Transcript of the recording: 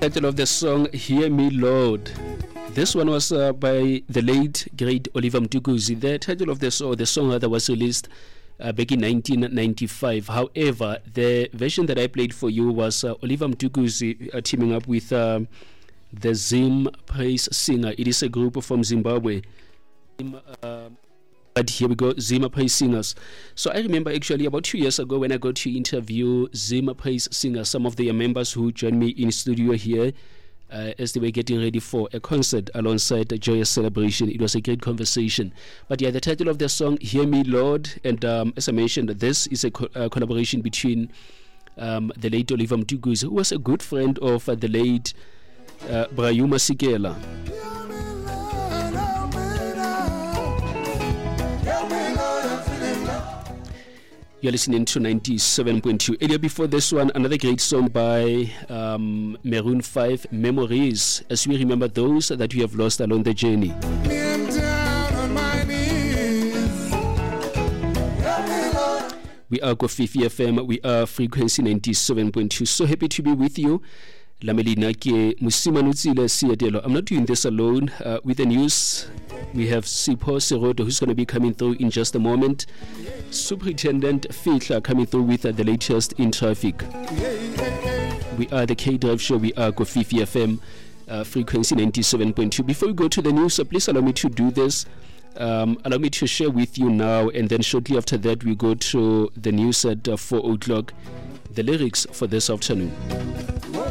Title of the song, Hear Me Lord. This one was by the late great Oliver Mtukudzi. The title of the song that was released back in 1995. However, the version that I played for you was Oliver Mtukudzi teaming up with the Zim Praise Singer. It is a group from Zimbabwe. But here we go, Zim Praise Singers. So I remember actually about 2 years ago when I got to interview Zim Praise Singers, some of their members who joined me in studio here as they were getting ready for a concert alongside a joyous celebration. It was a great conversation. But yeah, the title of the song, Hear Me Lord, and as I mentioned, this is a collaboration between the late Oliver Mtukudzi, who was a good friend of the late Brayu Masekela. You're listening to 97.2. Earlier before this one, another great song by Maroon 5, Memories, as we remember those that we have lost along the journey. We are Kofifi FM, we are Frequency 97.2. So happy to be with you. I'm not doing this alone. With the news, we have Sipho Serodo, who's going to be coming through in just a moment. Superintendent Fitla coming through with the latest in traffic. We are the K-Drive Show. We are Kofifi FM, Frequency 97.2. Before we go to the news, please allow me to do this. Allow me to share with you now, and then shortly after that, we go to the news at 4 o'clock. The lyrics for this afternoon.